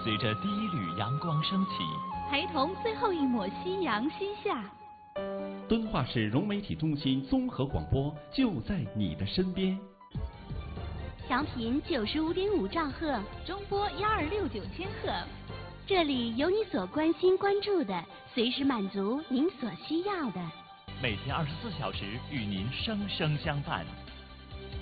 随着第一缕阳光升起， 陪同最后一抹夕阳西下。 敦化市融媒体中心综合广播就在你的身边。 调频95.5兆赫， 中波1269千赫。 这里有你所关心关注的，随时满足您所需要的。 每天24小时与您生生相伴。